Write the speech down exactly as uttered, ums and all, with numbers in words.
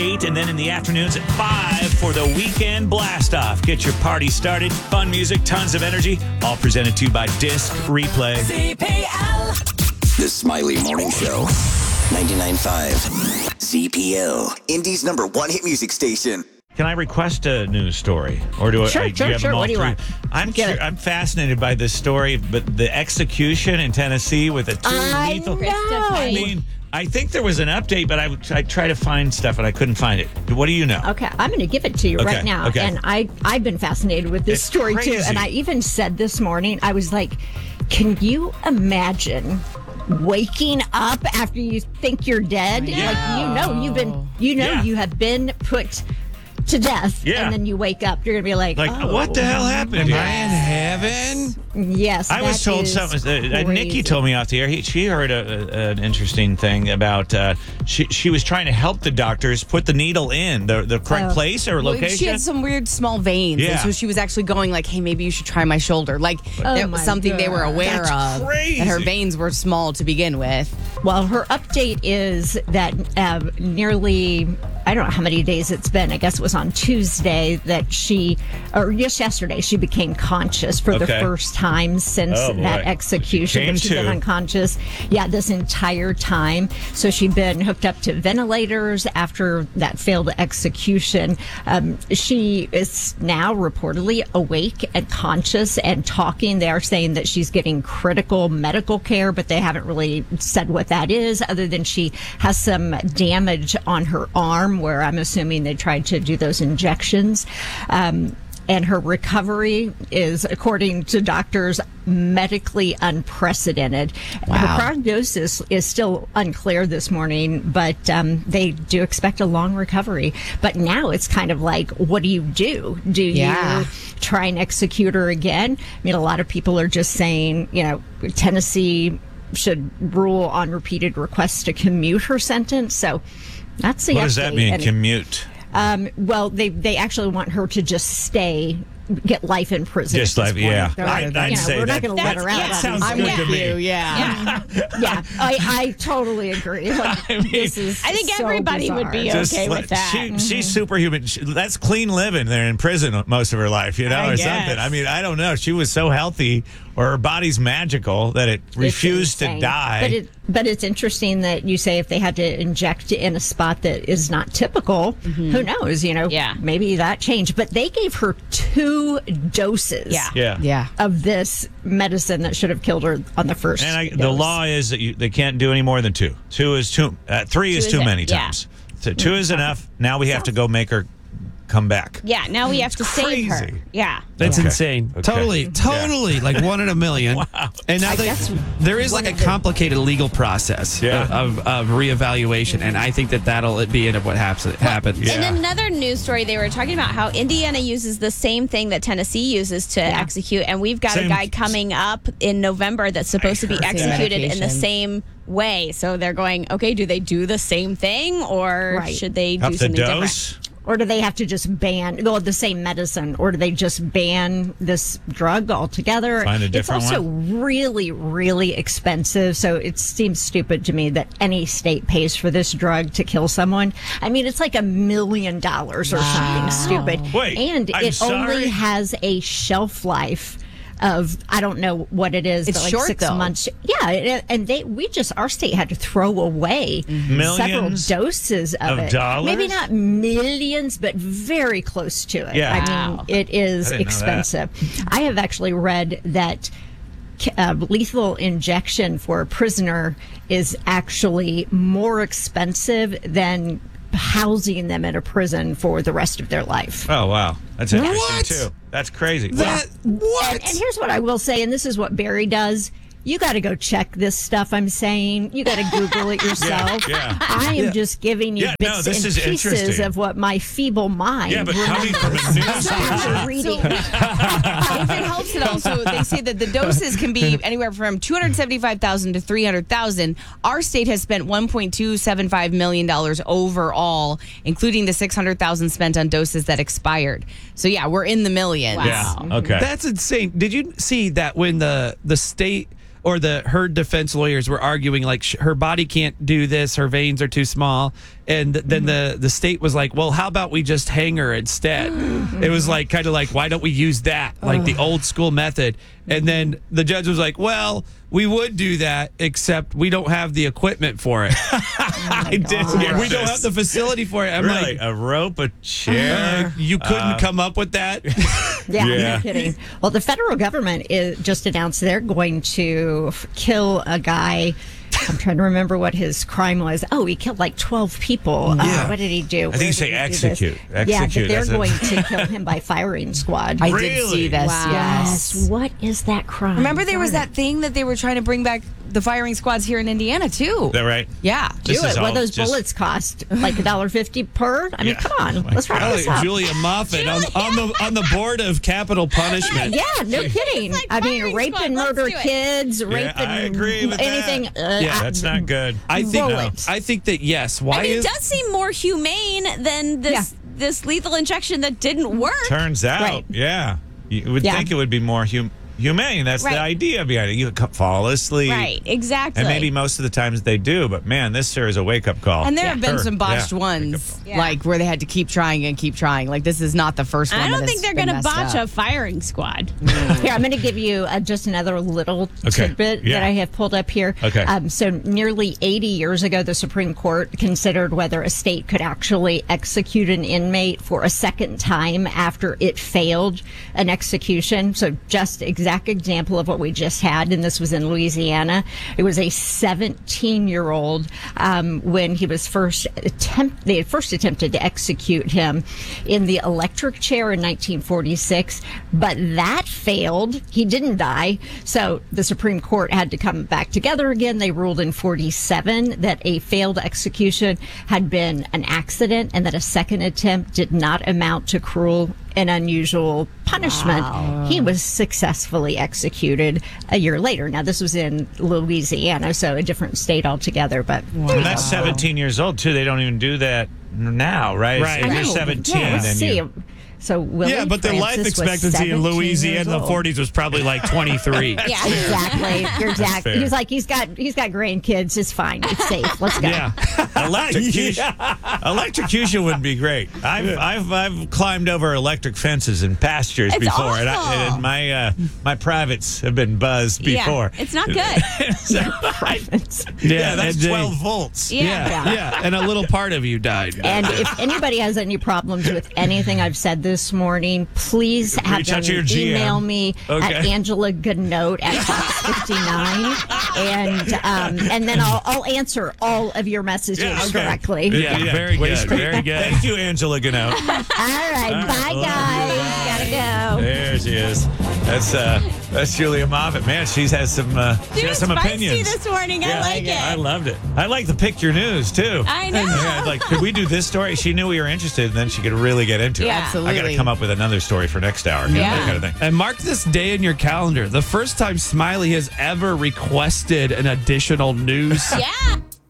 eight, and then in the afternoons at five for the weekend blast off. Get your party started. Fun music, tons of energy, all presented to you by Disc Replay. Z P L. The Smiley Morning Show. ninety-nine point five Z P L. Indy's number one hit music station. Can I request a news story, or do Sure, I? Do sure, you have sure. them all What do you three? want? I'm Get cur- it. I'm fascinated by this story, but the execution in Tennessee with the two I lethal. know. I mean, I think there was an update, but I I tried to find stuff and I couldn't find it. What do you know? Okay, I'm going to give it to you Okay, right now. okay. And I, I've been fascinated with this It's story, too. crazy. And I even said this morning, I was like, can you imagine waking up after you think you're dead? Yeah. Like, you know, you've been, you know, Yeah. you have been put to death. Yeah. And then you wake up, you're going to be like, Like, oh, what the hell happened? Am here? I in heaven? Yes. I was that told is something. Uh, uh, Nikki crazy. told me off the air. He, she heard a, a, an interesting thing about. Uh, she she was trying to help the doctors put the needle in the the correct Oh. place or Well, location. she had some weird small veins, Yeah. and so she was actually going like, "Hey, maybe you should try my shoulder." Like Oh that was my something they were God. aware That's of. crazy. And her veins were small to begin with. Well, her update is that uh, nearly, I don't know how many days it's been. I guess it was on Tuesday that she, or just yesterday, she became conscious for the Okay. first time since Oh, boy. that execution. Came But she's been to. unconscious, yeah, this entire time. So she'd been hooked up to ventilators after that failed execution. Um, she is now reportedly awake and conscious and talking. They are saying that she's getting critical medical care, but they haven't really said what that is, other than she has some damage on her arm where I'm assuming they tried to do those injections. Um, and her recovery is, according to doctors, medically unprecedented. Wow. Her prognosis is still unclear this morning, but um, they do expect a long recovery. But now it's kind of like, what do you do? Do Yeah. you try and execute her again? I mean, a lot of people are just saying, you know, Tennessee should rule on repeated requests to commute her sentence. So that's the what does that update. mean? And, Commute. um, well, they they actually want her to just stay, get life in prison. Just at this like point. yeah. They're I, like, I'd you know, say we're that. not going to let her out. That sounds obviously. good to me. yeah. Yeah, I, I totally agree. Like, I mean, this is I think so everybody would be bizarre. Just okay let- with that. She, She's superhuman. She, that's clean living. They're in prison most of her life, you know, I or guess. something. I mean, I don't know. She was so healthy, or her body's magical that it It's refused to insane. die. But it, but it's interesting that you say if they had to inject in a spot that is not typical, who knows? You know, Yeah. maybe that changed. But they gave her two doses. Yeah. Yeah. Yeah. Of this medicine that should have killed her on the first. And I, the dose. law is that you, they can't do any more than two. Two is too. Uh, three is is too it, many yeah. times. So two is enough. Now we have to go make her come back. Yeah, now we have to save her. Crazy. Yeah. That's Okay. insane. Okay. Totally, Yeah. totally, like one in a million. Wow. And now I they, guess there is one like a of the- complicated legal process Yeah. of, of reevaluation, and I think that that'll be in what happens. happens. Yeah. In another news story, they were talking about how Indiana uses the same thing that Tennessee uses to execute, and we've got Same- a guy coming up in November that's supposed to be heard that. executed in the Medication. same way. So they're going, okay, do they do the same thing, or Right. should they do Up the something dose. different? Or do they have to just ban, well, the same medicine, or do they just ban this drug altogether? Find a different It's also one? really, really expensive. So it seems stupid to me that any state pays for this drug to kill someone. I mean, it's like a million dollars or something stupid. Wait, and I'm it sorry? only has a shelf life of, I don't know what it is, It's but like short, six though. months. Yeah, it- and they we just our state had to throw away Millions several doses of, of it. dollars? Maybe not millions, but very close to it. Yeah. I Wow. mean, it is I didn't know that. expensive. I have actually read that uh, lethal injection for a prisoner is actually more expensive than housing them in a prison for the rest of their life. Oh wow, that's interesting What? too. That's crazy. That, what? And, and here's what I will say, and this is what Barry does. You got to go check this stuff I'm saying. You got to Google it yourself. yeah. I am just giving you Yeah, no, bits this and is pieces interesting. of what my feeble mind Yeah, but coming from a remembers. news So I'm station. reading. If it helps at all, so they say that the doses can be anywhere from two hundred seventy-five thousand dollars to three hundred thousand dollars. Our state has spent one point two seven five million dollars overall, including the six hundred thousand dollars spent on doses that expired. So yeah, we're in the millions. Yeah. Okay. That's insane. Did you see that when the the state or the her defense lawyers were arguing like sh- her body can't do this, her veins are too small, and th- then the the state was like, well, how about we just hang her instead? It was like kind of like, why don't we use that, like the old school method? And then the judge was like, well, we would do that, except we don't have the equipment for it. I did hear We don't this. have the facility for it. I'm Really? like, A rope, a chair? uh, you couldn't come up with that? Yeah, Yeah. no kidding. Well, the federal government is just announced they're going to f- kill a guy. I'm trying to remember what his crime was. Oh, he killed like twelve people. Yeah. Uh, what did he do? I think you Where say did he do this? execute. Yeah, Execute, but they're that's it. going to kill him by firing squad. I did Really? see this. Wow. Yes. Yes. What is that crime? Remember, there was Darn that thing that they were trying to bring back the firing squads here in Indiana too. Is that right? Yeah. Do This is it. What all those just- bullets cost? Like a dollar fifty per? I mean, Yeah. come on. My Let's wrap Oh, this up. Julia Moffat on, on the on the board of capital punishment. Yeah, no kidding. like I mean, firing rape squad. and Let's murder do it. kids, rape I and agree with that. anything. Uh, Yeah, I- That's not good. I think Bullets. I think that yes. Why I mean, is it does seem more humane than this Yeah. this lethal injection that didn't work. Turns out, Right. yeah. You would Yeah. think it would be more hum- humane. That's Right. the idea behind it. You could fall asleep. Right, exactly. And maybe most of the times they do, but man, this sure is a wake up call. And there have been Sure. some botched Yeah. ones, Yeah. like where they had to keep trying and keep trying. Like this is not the first one. I don't that think has they're been going to messed botch up. a firing squad. Here, I'm going to give you uh, just another little Okay. tidbit Yeah. that I have pulled up here. Okay. Um, so, nearly eighty years ago, the Supreme Court considered whether a state could actually execute an inmate for a second time after it failed an execution. So, just exact example of what we just had, and this was in Louisiana. It was a seventeen-year-old um, when he was first attempt. They had first attempted to execute him in the electric chair in nineteen forty-six, but that failed. He didn't die. So the Supreme Court had to come back together again. They ruled in forty-seven that a failed execution had been an accident and that a second attempt did not amount to cruel and unusual punishment. He was successfully executed a year later. Now, this was in Louisiana, so a different state altogether, but And that's seventeen years old, too. They don't even do that now, right? Right. If I you're know. seventeen, Yeah, let's then see. you... So Willie yeah, but the life Francis was expectancy in seventeen Louisiana years in the old. forties was probably like twenty-three. Yeah. Exactly. You're exactly. fair. He's like he's got he's got grandkids. It's fine. It's safe. Let's go. Yeah. Electrocution. Electrocution would be great. I've, I've I've climbed over electric fences in pastures It's before, and, I, awful. and my uh, my privates have been buzzed before. Yeah, it's not good. So I- yeah, that's and they- twelve volts. Yeah. Yeah, yeah, and a little part of you died. And if anybody has any problems with anything I've said this morning, please have Reach out them to your G M. email me Okay. at Angela Ganote at Fox fifty-nine, and um, and then I'll I'll answer all of your messages Yeah, okay. correctly. yeah, very Way good, straight. very good. Thank you, Angela Gano. All right, All right, bye well, guys. Gotta go. There she is. That's uh, that's Julia Moffat. Man, she has some uh, she She has was some feisty opinions. this morning. I like it. I loved it. I like the pick your news too. I know. Yeah, like, could we do this story? She knew we were interested, and then she could really get into it. Yeah, I got to absolutely. come up with another story for next hour. you know, Yeah. that kind of thing. And mark this day in your calendar. The first time Smiley has ever requested an additional news Yeah.